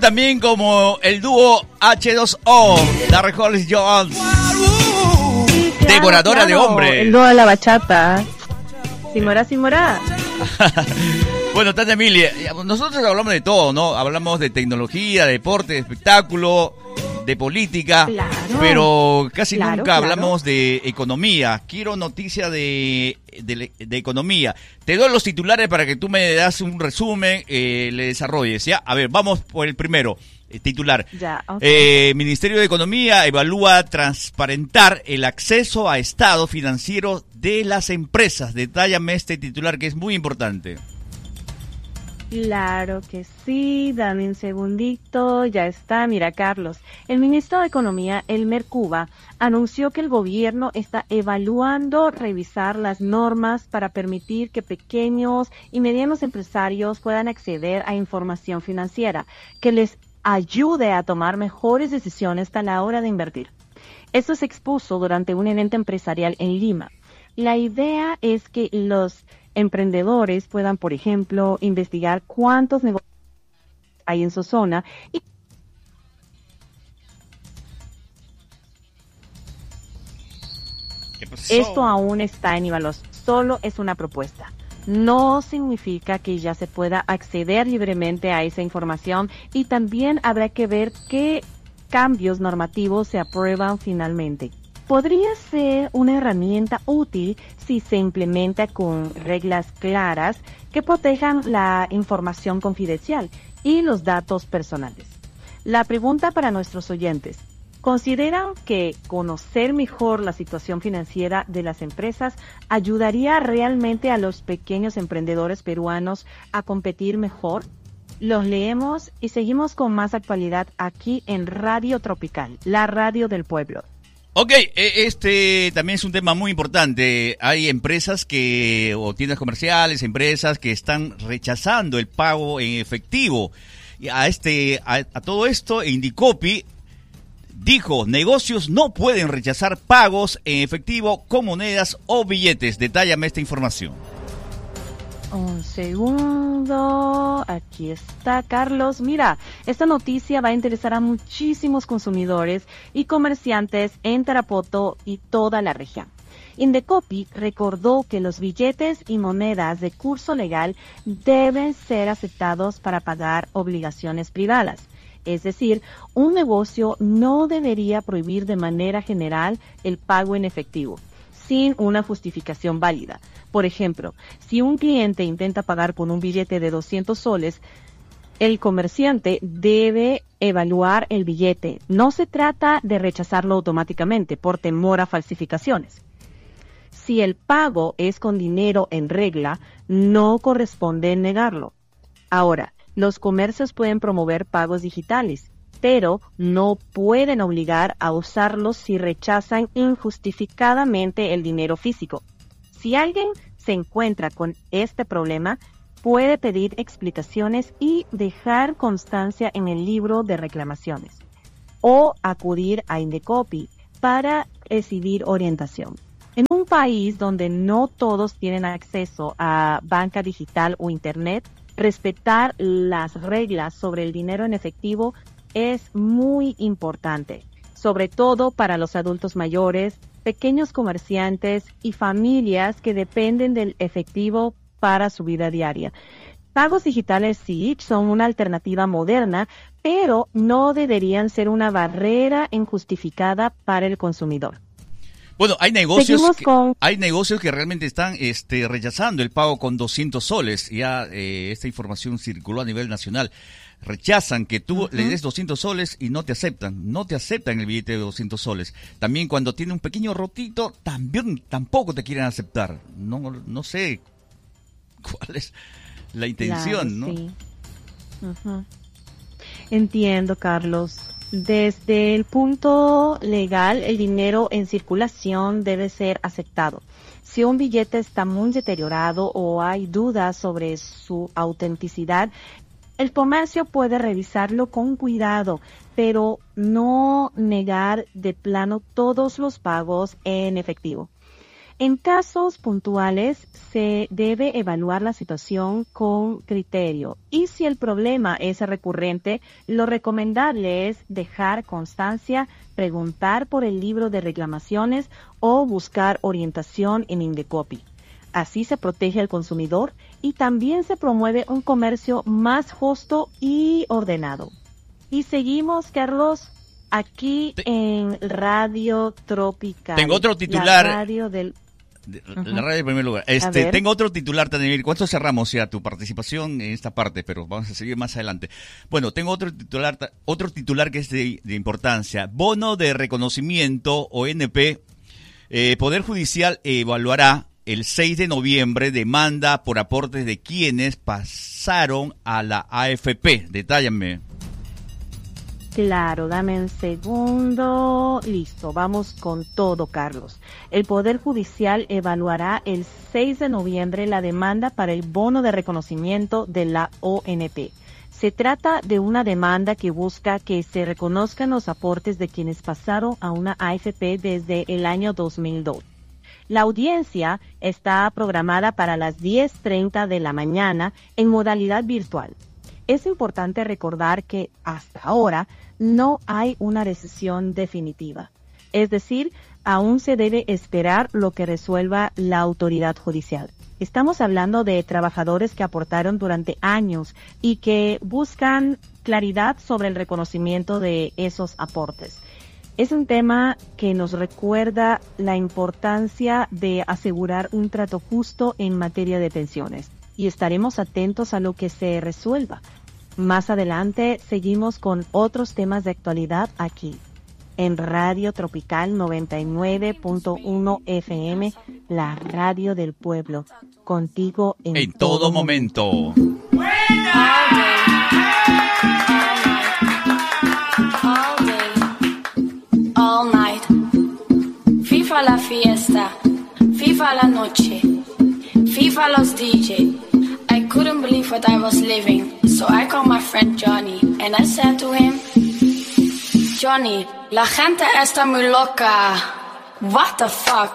También como el dúo H2O, Darren Hollis Jones, Sí, claro, devoradora de hombre. El dúo de la bachata. Simorá, Simorá. Bueno, Tania Emilia, nosotros hablamos de todo, ¿no? Hablamos de tecnología, de deporte, de espectáculo, de política, Claro. pero casi Claro, nunca claro. hablamos de economía. Quiero noticia de economía. Te doy los titulares para que tú me das un resumen, le desarrolles, ¿ya? A ver, vamos por el primero. Titular. Ya, ok. Ministerio de Economía evalúa transparentar el acceso a estado financiero de las empresas. Detállame este titular que es muy importante. Claro que sí, dame un segundito, ya está. Mira, Carlos, el ministro de Economía, Elmer Cuba, anunció que el gobierno está evaluando revisar las normas para permitir que pequeños y medianos empresarios puedan acceder a información financiera que les ayude a tomar mejores decisiones a la hora de invertir. Esto se expuso durante un evento empresarial en Lima. La idea es que los emprendedores puedan, por ejemplo, investigar cuántos negocios hay en su zona y ¿Qué pasó? esto aún está en evaluación, solo es una propuesta. No significa que ya se pueda acceder libremente a esa información y también habrá que ver qué cambios normativos se aprueban finalmente. Podría ser una herramienta útil si se implementa con reglas claras que protejan la información confidencial y los datos personales. La pregunta para nuestros oyentes: ¿consideran que conocer mejor la situación financiera de las empresas ayudaría realmente a los pequeños emprendedores peruanos a competir mejor? Los leemos y seguimos con más actualidad aquí en Radio Tropical, la radio del pueblo. Ok, este también es un tema muy importante. Hay empresas o tiendas comerciales, empresas que están rechazando el pago en efectivo. Y a todo esto, Indicopi dijo, negocios no pueden rechazar pagos en efectivo con monedas o billetes. Detállame esta información. Un segundo, aquí está Carlos. Mira, esta noticia va a interesar a muchísimos consumidores y comerciantes en Tarapoto y toda la región. Indecopi recordó que los billetes y monedas de curso legal deben ser aceptados para pagar obligaciones privadas. Es decir, un negocio no debería prohibir de manera general el pago en efectivo, sin una justificación válida. Por ejemplo, si un cliente intenta pagar con un billete de 200 soles, el comerciante debe evaluar el billete. No se trata de rechazarlo automáticamente por temor a falsificaciones. Si el pago es con dinero en regla, no corresponde negarlo. Ahora, los comercios pueden promover pagos digitales, pero no pueden obligar a usarlos si rechazan injustificadamente el dinero físico. Si alguien se encuentra con este problema, puede pedir explicaciones y dejar constancia en el libro de reclamaciones o acudir a Indecopi para recibir orientación. En un país donde no todos tienen acceso a banca digital o internet, respetar las reglas sobre el dinero en efectivo es muy importante, sobre todo para los adultos mayores, pequeños comerciantes y familias que dependen del efectivo para su vida diaria. Pagos digitales sí son una alternativa moderna, pero no deberían ser una barrera injustificada para el consumidor. Bueno, hay negocios Seguimos con- hay negocios que realmente están rechazando el pago con 200 soles. Ya esta información circuló a nivel nacional. Rechazan que tú le des 200 soles y no te aceptan el billete de 200 soles. También cuando tiene un pequeño rotito, tampoco te quieren aceptar. No sé cuál es la intención, Claro, ¿no? sí. Ujú. Entiendo, Carlos. Desde el punto legal, el dinero en circulación debe ser aceptado. Si un billete está muy deteriorado o hay dudas sobre su autenticidad, el comercio puede revisarlo con cuidado, pero no negar de plano todos los pagos en efectivo. En casos puntuales se debe evaluar la situación con criterio y si el problema es recurrente, lo recomendable es dejar constancia, preguntar por el libro de reclamaciones o buscar orientación en Indecopi. Así se protege al consumidor y también se promueve un comercio más justo y ordenado. Y seguimos, Carlos, aquí en Radio Tropical. Tengo otro titular. La radio del... La radio en primer lugar. Tengo otro titular, Tademir. ¿Cuánto cerramos ya tu participación en esta parte? Pero vamos a seguir más adelante. Bueno, tengo otro titular que es de importancia. Bono de reconocimiento, ONP. Poder Judicial evaluará el 6 de noviembre demanda por aportes de quienes pasaron a la AFP. Detállame. Claro, dame un segundo. Listo, vamos con todo, Carlos. El Poder Judicial evaluará el 6 de noviembre la demanda para el bono de reconocimiento de la ONP. Se trata de una demanda que busca que se reconozcan los aportes de quienes pasaron a una AFP desde el año 2002. La audiencia está programada para las 10:30 de la mañana en modalidad virtual. Es importante recordar que hasta ahora no hay una decisión definitiva. Es decir, aún se debe esperar lo que resuelva la autoridad judicial. Estamos hablando de trabajadores que aportaron durante años y que buscan claridad sobre el reconocimiento de esos aportes. Es un tema que nos recuerda la importancia de asegurar un trato justo en materia de pensiones y estaremos atentos a lo que se resuelva. Más adelante seguimos con otros temas de actualidad aquí, en Radio Tropical 99.1 FM, la radio del pueblo, contigo en todo momento. All night. FIFA la fiesta, FIFA la noche, FIFA los DJ. I couldn't believe what I was living, so I called my friend Johnny, and I said to him, Johnny, la gente está muy loca. What the fuck?